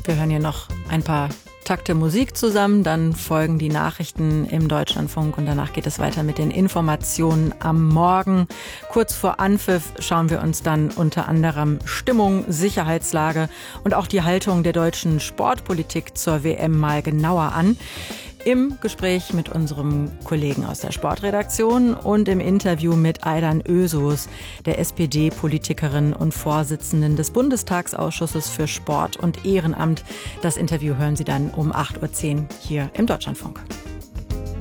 Wir hören hier noch ein paar Takte Musik zusammen, dann folgen die Nachrichten im Deutschlandfunk und danach geht es weiter mit den Informationen am Morgen. Kurz vor Anpfiff schauen wir uns dann unter anderem Stimmung, Sicherheitslage und auch die Haltung der deutschen Sportpolitik zur WM mal genauer an. Im Gespräch mit unserem Kollegen aus der Sportredaktion und im Interview mit Aydan Özos, der SPD-Politikerin und Vorsitzenden des Bundestagsausschusses für Sport und Ehrenamt. Das Interview hören Sie dann um 8:10 Uhr hier im Deutschlandfunk.